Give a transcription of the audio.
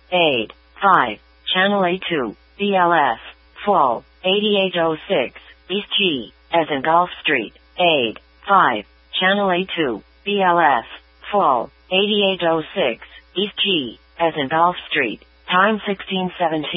Aid. 5. Channel A2, BLS. Full. 8806, East G, as in Gulf Street. Aid. 5. Channel A2, BLS. Full. 8806, East G, as in Gulf Street. Time 1617.